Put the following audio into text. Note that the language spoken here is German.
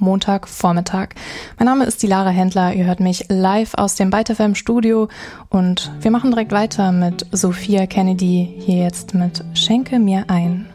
Montagvormittag. Mein Name ist die Lara Händler, ihr hört mich live aus dem Byte FM Studio und wir machen direkt weiter mit Sophia Kennedy, hier jetzt mit Schenke mir ein.